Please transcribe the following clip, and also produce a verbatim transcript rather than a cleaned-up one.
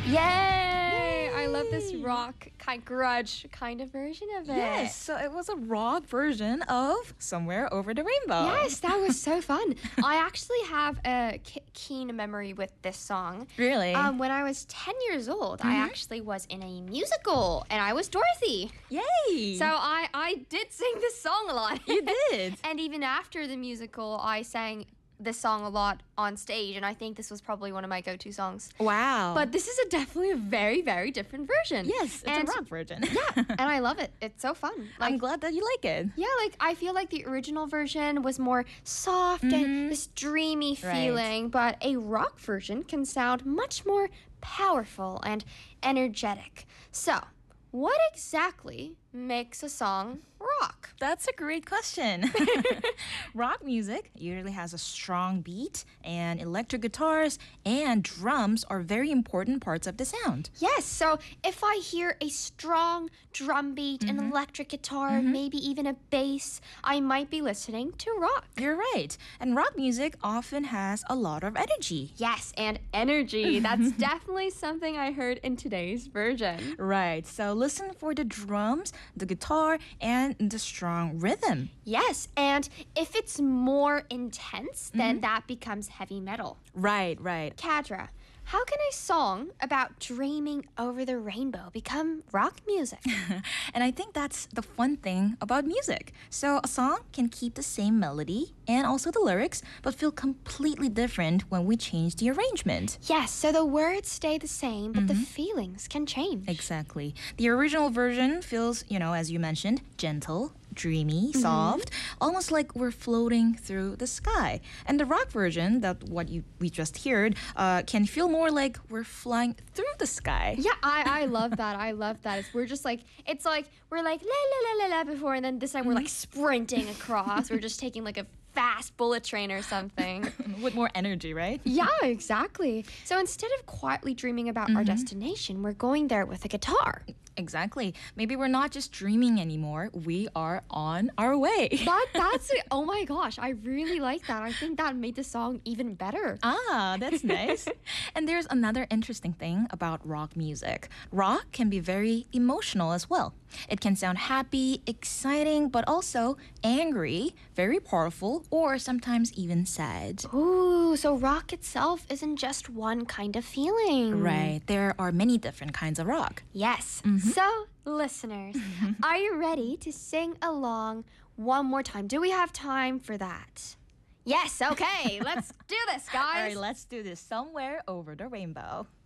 Yay! I love this Yay! rock kind grudge kind of version of it. Yes, so it was a rock version of Somewhere Over the Rainbow. Yes, that was so fun. I actually have a k- keen memory with this song. Really? Um, when I was ten years old, I actually was in a musical, and I was Dorothy. Yay! So I, I did sing this song a lot. you did. And even after the musical, I sang this song a lot on stage, and I think this was probably one of my go-to songs. Wow. But this is a definitely a very, very different version. yes, it's and, a rock version. Yeah, and I love it. It's so fun. Like, I'm glad that you like it. yeah, like I feel like the original version was more soft and this dreamy Right. feeling, but a rock version can sound much more powerful and energetic. So, what exactly makes a song rock? That's a great question. Rock music usually has a strong beat, and electric guitars and drums are very important parts of the sound. Yes, so if I hear a strong drum beat, an electric guitar, maybe even a bass, I might be listening to rock. You're right. And rock music often has a lot of energy. Yes, and energy. That's definitely something I heard in today's version. Right. So listen for the drums, the guitar, and the strong rhythm. Yes, and if it's more intense, then that becomes heavy metal. Right, right. Kadra, how can a song about dreaming over the rainbow become rock music? And I think that's the fun thing about music. So a song can keep the same melody and also the lyrics, but feel completely different when we change the arrangement. Yes, so the words stay the same, but the feelings can change. Exactly. The original version feels, you know, as you mentioned, gentle, dreamy, soft, almost like we're floating through the sky. And the rock version, that what you we just heard, uh, can feel more like we're flying through the sky. Yeah, I, I love that. I love that. It's, we're just like, it's like, we're like, la la la la la before, and then this time we're like sprinting across. We're just taking like a fast bullet train or something. With more energy, right? Yeah, exactly. So instead of quietly dreaming about our destination, we're going there with a guitar. Exactly. Maybe we're not just dreaming anymore. We are on our way. That that's it. Oh my gosh, I really like that. I think that made the song even better. Ah, that's nice. And there's another interesting thing about rock music. Rock can be very emotional as well. It can sound happy, exciting, but also angry, very powerful, or sometimes even sad. Ooh, so rock itself isn't just one kind of feeling. Right, there are many different kinds of rock. Yes. So, listeners, are you ready to sing along one more time? Do we have time for that? Yes, okay. Let's do this, All guys. right, let's do this somewhere over the rainbow.